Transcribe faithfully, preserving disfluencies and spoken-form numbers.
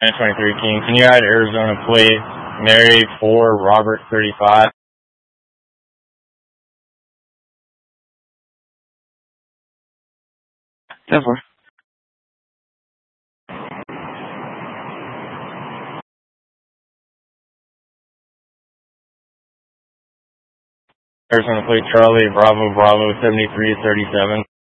twenty-three King, can you add Arizona plate Mary four Robert thirty-five? Denver. Arizona plate Charlie Bravo Bravo seventy-three thirty-seven.